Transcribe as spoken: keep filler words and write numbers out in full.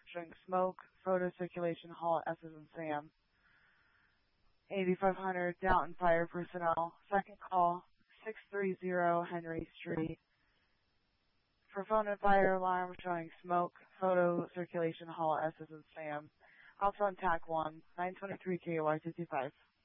showing smoke, photo circulation hall at S and Sam. eighty-five hundred Downton Fire Personnel, second call, six thirty Henry Street. For phone and fire alarm showing smoke, photo circulation hall at S and Sam. Also on T A C one, nine twenty-three K O R two two five.